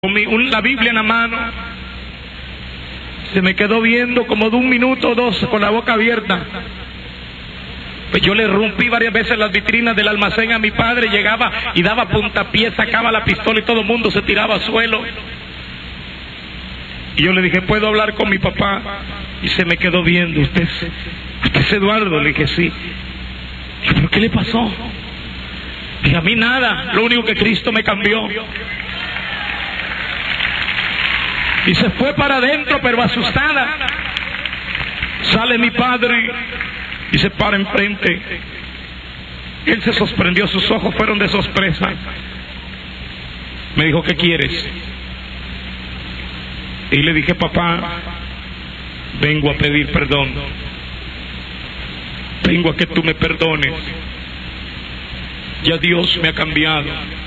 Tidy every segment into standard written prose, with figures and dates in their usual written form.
con la Biblia en la mano. Se me quedó viendo como de 1 minuto o 2 con la boca abierta. Pues yo le rompí varias veces las vitrinas del almacén a mi padre, llegaba y daba puntapié, sacaba la pistola y todo el mundo se tiraba al suelo. Y yo le dije, ¿puedo hablar con mi papá? Y se me quedó viendo. ¿Usted es Eduardo? Le dije, sí. Yo, ¿pero qué le pasó? Dije, a mí nada, lo único que Cristo me cambió. Y se fue para adentro, pero asustada. Sale mi padre y se para enfrente. Él se sorprendió, sus ojos fueron de sorpresa. Me dijo, ¿qué quieres? Y le dije, papá, vengo a pedir perdón. Vengo a que tú me perdones. Ya Dios me ha cambiado.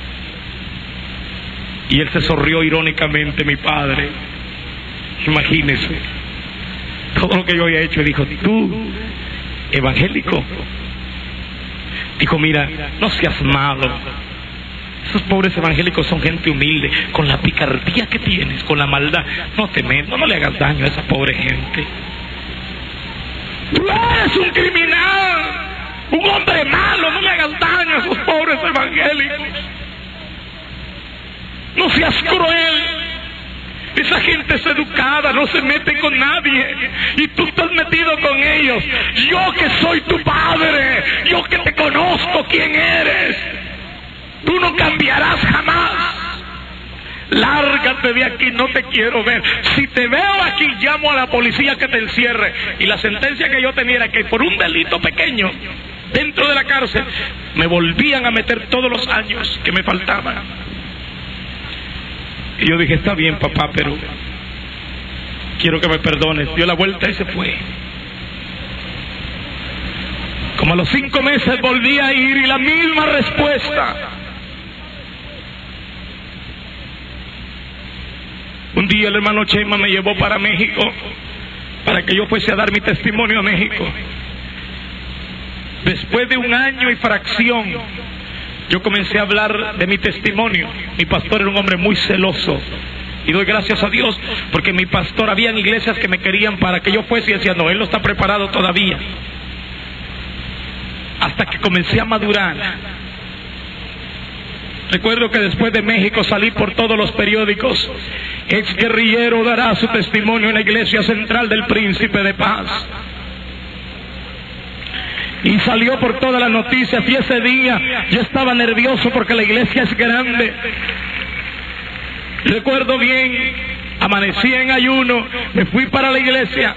Y él se sonrió irónicamente, mi padre. Imagínese todo lo que yo había hecho. Y dijo, tú, evangélico. Dijo, mira, no seas malo. Esos pobres evangélicos son gente humilde. Con la picardía que tienes, con la maldad, no te metas, no le hagas daño a esa pobre gente. Tú eres un criminal, un hombre malo, no le hagas daño a esos pobres evangélicos. No seas cruel. Esa gente es educada, no se mete con nadie. Y tú estás metido con ellos. Yo que soy tu padre, yo que te conozco quién eres, tú no cambiarás jamás. Lárgate de aquí, no te quiero ver. Si te veo aquí, llamo a la policía que te encierre. Y la sentencia que yo tenía era que por un delito pequeño dentro de la cárcel me volvían a meter todos los años que me faltaban. Y yo dije, está bien, papá, pero quiero que me perdones. Dio la vuelta y se fue. Como a los 5 meses volví a ir y la misma respuesta. Un día el hermano Chema me llevó para México, para que yo fuese a dar mi testimonio a México. Después de 1 año y fracción, yo comencé a hablar de mi testimonio. Mi pastor era un hombre muy celoso. Y doy gracias a Dios, porque mi pastor, habían iglesias que me querían para que yo fuese y decía, no, él no está preparado todavía. Hasta que comencé a madurar. Recuerdo que después de México salí por todos los periódicos. Ex guerrillero dará su testimonio en la iglesia central del Príncipe de Paz. Y salió por todas las noticias. Y ese día yo estaba nervioso porque la iglesia es grande. Recuerdo bien, amanecí en ayuno, me fui para la iglesia.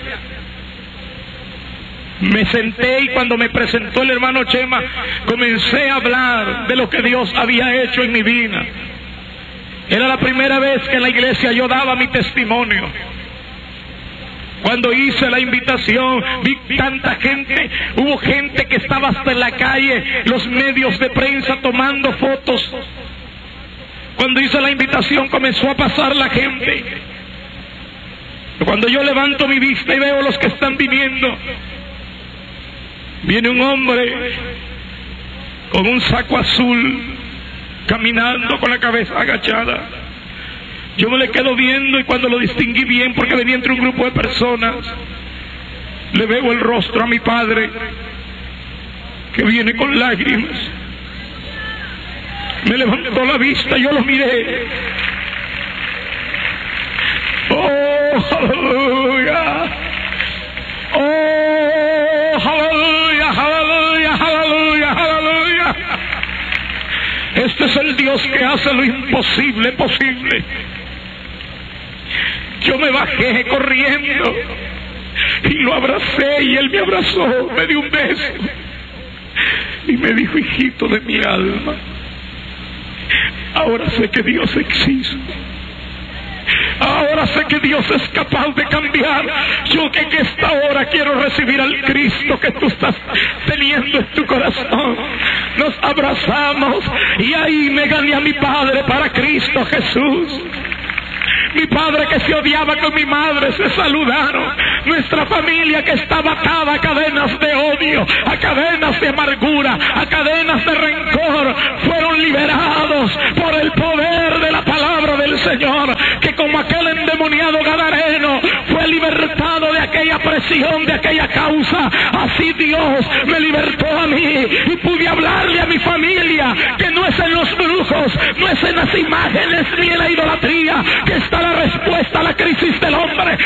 Me senté y cuando me presentó el hermano Chema, comencé a hablar de lo que Dios había hecho en mi vida. Era la primera vez que en la iglesia yo daba mi testimonio. Cuando hice la invitación, vi tanta gente, hubo gente que estaba hasta en la calle, los medios de prensa tomando fotos. Cuando hice la invitación comenzó a pasar la gente. Cuando yo levanto mi vista y veo los que están viniendo, viene un hombre con un saco azul, caminando con la cabeza agachada. Yo me le quedo viendo y cuando lo distinguí bien, porque venía entre un grupo de personas, le veo el rostro a mi padre, que viene con lágrimas. Me levantó la vista, yo lo miré. ¡Oh, aleluya! ¡Oh, aleluya, aleluya, aleluya, aleluya! Este es el Dios que hace lo imposible posible. Yo me bajé corriendo y lo abracé y él me abrazó, me dio un beso y me dijo, hijito de mi alma, ahora sé que Dios existe. Ahora sé que Dios es capaz de cambiar. Yo que en esta hora quiero recibir al Cristo que tú estás teniendo en tu corazón. Nos abrazamos y ahí me gané a mi padre para Cristo Jesús. Mi padre que se odiaba con mi madre se saludaron. Nuestra familia que estaba atada a cadenas de odio, a cadenas de amargura, a cadenas de rencor, fueron liberados por el poder de la palabra de del Señor, que como aquel endemoniado gadareno fue libertado de aquella presión, de aquella causa, así Dios me libertó a mí y pude hablarle a mi familia que no es en los brujos, no es en las imágenes ni en la idolatría que está la respuesta a la crisis del hombre,